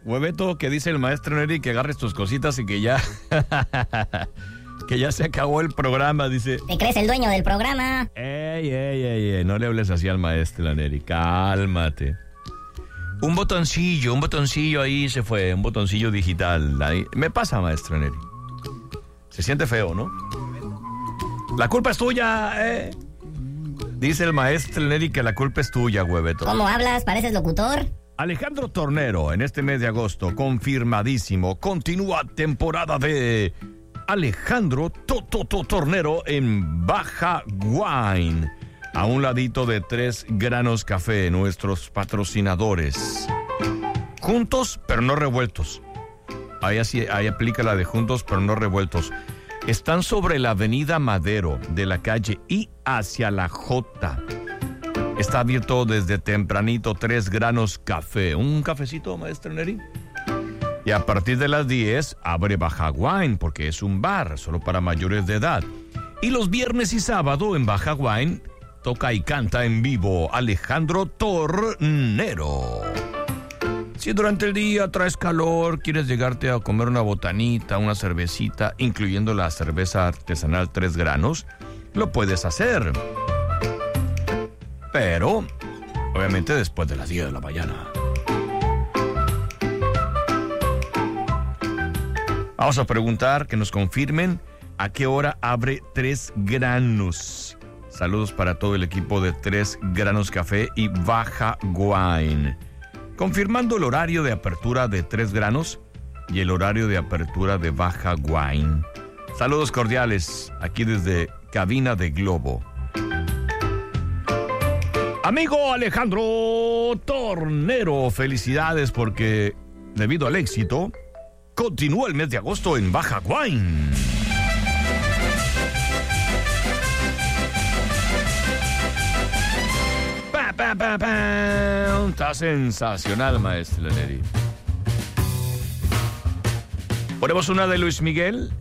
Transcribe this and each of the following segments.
Hueveto, que dice el maestro Neri que agarres tus cositas y que ya... que ya se acabó el programa, dice. ¿Te crees el dueño del programa? Ey, no le hables así al maestro Neri, cálmate. Un botoncillo ahí se fue, un botoncillo digital. Ahí. Me pasa, maestro Neri. Se siente feo, ¿no? La culpa es tuya, Dice el maestro Neri que la culpa es tuya, Hueveto. ¿Cómo hablas? ¿Pareces locutor? Alejandro Tornero, en este mes de agosto, confirmadísimo, continúa temporada de Alejandro Tornero en Baja Wine, a un ladito de 3 Granos Café, nuestros patrocinadores. Juntos, pero no revueltos. Ahí aplica la de juntos, pero no revueltos. Están sobre la avenida Madero, de la calle I hacia la J. Está abierto desde tempranito 3 Granos Café. ¿Un cafecito, maestro Neri? Y a partir de las 10 abre Baja Wine, porque es un bar solo para mayores de edad. Y los viernes y sábado en Baja Wine toca y canta en vivo Alejandro Tornero. Si durante el día traes calor, quieres llegarte a comer una botanita, una cervecita, incluyendo la cerveza artesanal 3 Granos, lo puedes hacer. Pero, obviamente, después de las 10 de la mañana. Vamos a preguntar, que nos confirmen a qué hora abre 3 Granos. Saludos para todo el equipo de 3 Granos Café y Baja Wine. Confirmando el horario de apertura de 3 Granos y el horario de apertura de Baja Wine. Saludos cordiales, aquí desde Cabina de Globo. Amigo Alejandro Tornero, felicidades porque debido al éxito, continúa el mes de agosto en Baja Wine. Está sensacional, maestro Neri. ¿Ponemos una de Luis Miguel?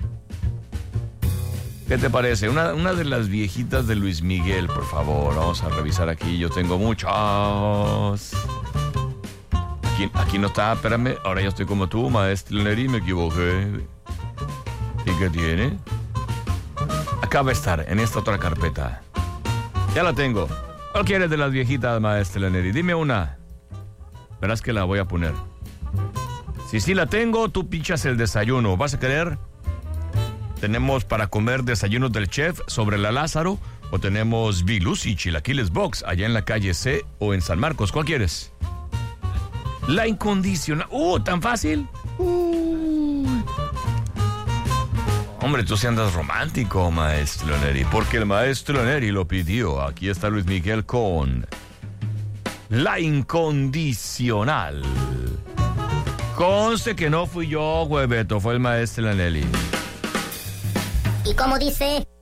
¿Qué te parece? Una de las viejitas de Luis Miguel, por favor. Vamos a revisar aquí. Yo tengo muchas. Aquí no está, espérame. Ahora ya estoy como tú, maestro Neri, me equivoqué. ¿Y qué tiene? Acá va a estar, en esta otra carpeta. Ya la tengo. ¿Cuál quieres de las viejitas, maestro Neri? Dime una. Verás que la voy a poner. Si sí la tengo, tú pinchas el desayuno. ¿Vas a querer? Tenemos para comer desayunos del chef sobre la Lázaro, o tenemos Vilus y Chilaquiles Box allá en la calle C o en San Marcos. ¿Cuál quieres? La incondicional. ¿Tan fácil? Hombre, tú sí andas romántico, maestro Neri, porque el maestro Neri lo pidió. Aquí está Luis Miguel con La Incondicional. Conste que no fui yo, Hueveto, fue el maestro Neri. ¿Y cómo dice?